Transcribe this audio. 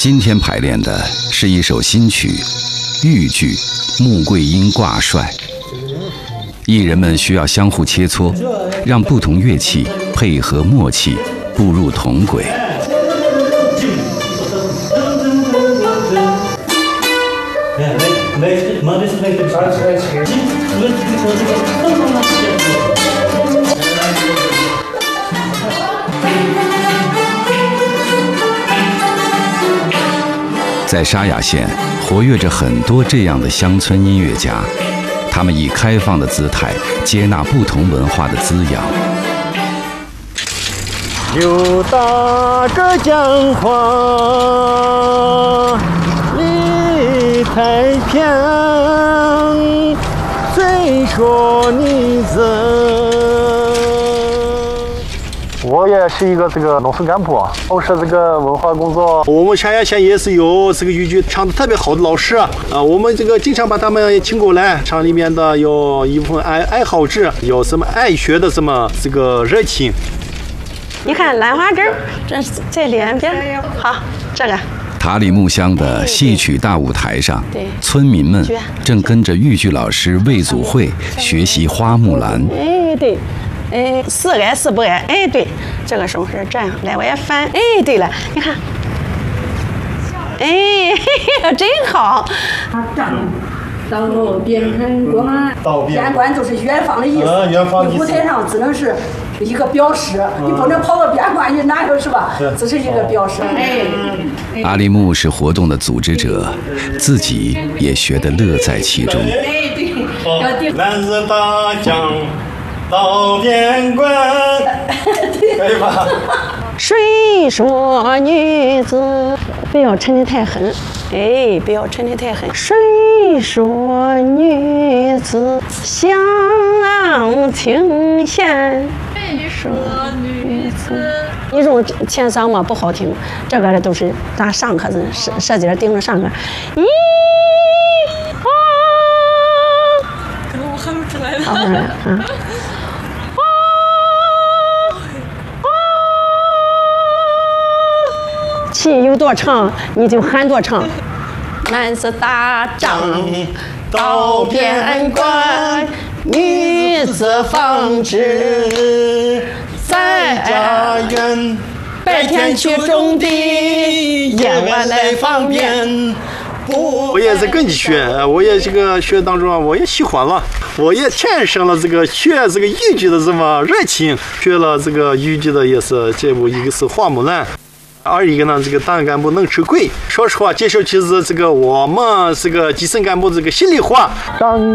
今天排练的是一首新曲《豫剧·穆桂英挂帅》，艺人们需要相互切磋，让不同乐器配合默契，步入同轨。在沙雅县活跃着很多这样的乡村音乐家，他们以开放的姿态接纳不同文化的滋养。 刘大个江花李太平，最说女子。我也是一个农村干部，从事这个文化工作。我们沙雅县也是有这个豫剧唱得特别好的老师啊，我们经常把他们请过来，厂里面的有一部分爱好者，有什么爱学的什么这个热情。 你看兰花指，这两边好，这个。 塔里木乡的戏曲大舞台上，村民们正跟着豫剧老师魏祖慧学习花木兰。 哎，对。哎，是爱是不爱？哎，对，这个手是这样，来我也翻。哎，对了，你看，哎，真好。 到边看关，边关就是远方的意思。你舞台上只能是一个表示，你不能跑到边关去，哪有是吧？只是一个表示。 阿里木是活动的组织者，自己也学得乐在其中。 哎，对， 男子大将。到边关，可以吧？ 谁说女子不要沉得太狠？哎，不要沉得太狠。谁说女子相情闲？谁说女子？你这种前嗓嘛不好听，这个都是咱上课舌尖顶着上课。咦啊！ 可能我喊不出来了。 好了啊。气有多长，你就喊多长。男子打仗到边关，女子纺织在家园。白天去种地，夜晚来放鞭。 我也是跟你学，我也这个学当中，我也喜欢了，我也产生了学这个豫剧的这么热情，学了这个豫剧的也是这部，一个是花木兰。二一个呢，这个党员干部能吃亏。说实话，这首曲子我们这个基层干部心里话。